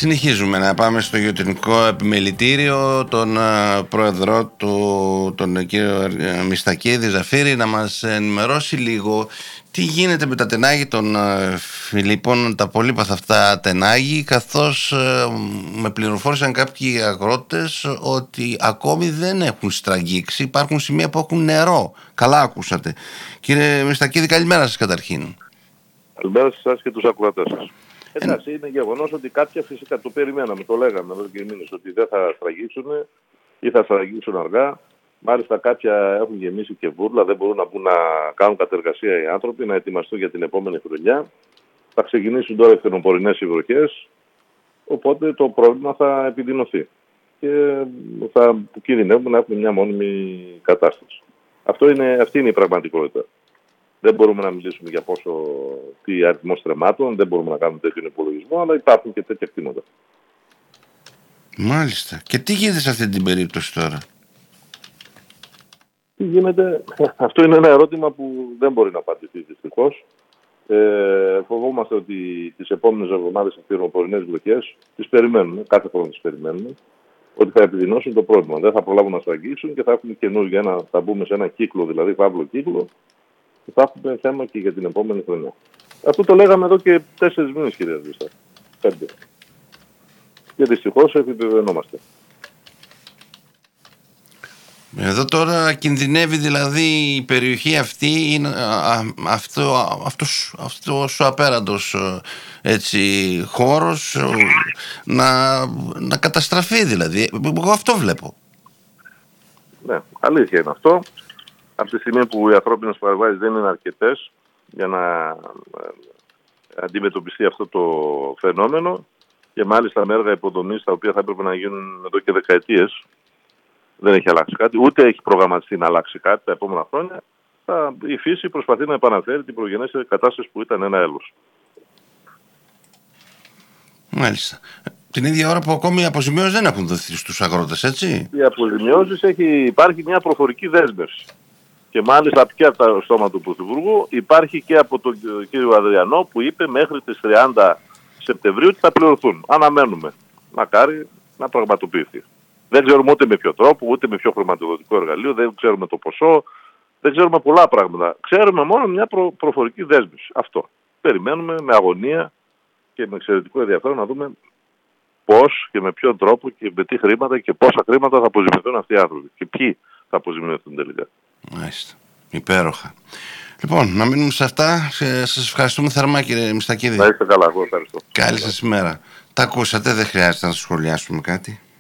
Συνεχίζουμε να πάμε στο Γεωτρηνικό Επιμελητήριο, τον πρόεδρό του, τον κύριο Μιστακίδη Ζαφύρη, να μας ενημερώσει λίγο τι γίνεται με τα τενάγη των Φιλιππών, τα πολύπαθα αυτά τενάγη, καθώς με πληροφόρησαν κάποιοι αγρότες ότι ακόμη δεν έχουν στραγγίξει, υπάρχουν σημεία που έχουν νερό. Καλά ακούσατε. Κύριε Μιστακίδη, καλημέρα σας καταρχήν. Καλημέρα σε εσάς και τους ακροατές σας. Εντάξει, είναι γεγονός ότι κάποια φυσικά το περιμέναμε, το λέγαμε εδώ και μήνες ότι δεν θα στραγγίξουν ή θα στραγγίξουν αργά. Μάλιστα κάποια έχουν γεμίσει και βούρλα, δεν μπορούν να μπουν να κάνουν κατεργασία οι άνθρωποι, να ετοιμαστούν για την επόμενη χρονιά. Θα ξεκινήσουν τώρα οι φθινοπορεινές βροχές, οπότε το πρόβλημα θα επιδεινωθεί και θα κινδυνεύουμε να έχουμε μια μόνιμη κατάσταση. Αυτή είναι η πραγματικότητα. Δεν μπορούμε να μιλήσουμε για τι αριθμό στρεμμάτων, δεν μπορούμε να κάνουμε τέτοιο υπολογισμό, αλλά υπάρχουν και τέτοια κτήματα. Μάλιστα. Και τι γίνεται σε αυτή την περίπτωση τώρα? Τι γίνεται, αυτό είναι ένα ερώτημα που δεν μπορεί να απαντηθεί δυστυχώς. Φοβόμαστε ότι τις επόμενες εβδομάδες οι φθινοπορεινές βροχές τις περιμένουμε, κάθε χρόνο τις περιμένουμε, ότι θα επιδεινώσουν το πρόβλημα. Δεν θα προλάβουν να στραγγίξουν και θα έχουμε καινούργια, θα μπούμε σε ένα κύκλο, δηλαδή παύλο κύκλο, και θα έχουμε θέμα και για την επόμενη χρονιά. Αυτό το λέγαμε εδώ και 4 μήνες, κυρία Ζήστα. 5. Και δυστυχώς επιβεβαιωνόμαστε. Εδώ τώρα κινδυνεύει δηλαδή η περιοχή αυτή, είναι αυτός ο απέραντος χώρος να καταστραφεί δηλαδή. Εγώ αυτό βλέπω. Ναι, αλήθεια είναι αυτό. Από τη στιγμή που οι ανθρώπινες παρεμβάσεις δεν είναι αρκετές για να αντιμετωπιστεί αυτό το φαινόμενο και μάλιστα με έργα υποδομής τα οποία θα έπρεπε να γίνουν εδώ και δεκαετίες, δεν έχει αλλάξει κάτι, ούτε έχει προγραμματιστεί να αλλάξει κάτι τα επόμενα χρόνια, η φύση προσπαθεί να επαναφέρει την προγενέστερη κατάσταση που ήταν ένα έλος. Μάλιστα. Την ίδια ώρα που ακόμη οι αποζημιώσεις δεν έχουν δοθεί στους αγρότες, έτσι. Οι αποζημιώσεις υπάρχει μια προφορική δέσμευση. Και μάλιστα και από το στόμα του Πρωθυπουργού υπάρχει και από τον κύριο Αδριανό που είπε μέχρι τις 30 Σεπτεμβρίου ότι θα πληρωθούν. Αναμένουμε. Μακάρι να πραγματοποιηθεί. Δεν ξέρουμε ούτε με ποιο τρόπο, ούτε με ποιο χρηματοδοτικό εργαλείο, δεν ξέρουμε το ποσό, δεν ξέρουμε πολλά πράγματα. Ξέρουμε μόνο μια προφορική δέσμευση. Αυτό. Περιμένουμε με αγωνία και με εξαιρετικό ενδιαφέρον να δούμε πώς και με ποιον τρόπο και με τι χρήματα και πόσα χρήματα θα αποζημιωθούν αυτοί οι άνθρωποι και ποιοι θα αποζημιωθούν τελικά. Μάλιστα. Υπέροχα. Λοιπόν, να μείνουμε σε αυτά. Σας ευχαριστούμε θερμά, κύριε Μιστακίδη. Να είστε καλά, εγώ ευχαριστώ. Καλή σας ημέρα. Τα ακούσατε, δεν χρειάζεται να σχολιάσουμε κάτι.